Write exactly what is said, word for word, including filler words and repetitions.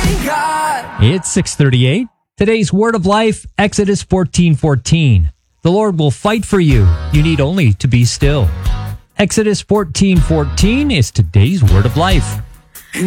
in God. It's six thirty-eight. Today's word of life, Exodus fourteen fourteen. The Lord will fight for you. You need only to be still. Exodus fourteen fourteen is today's word of life.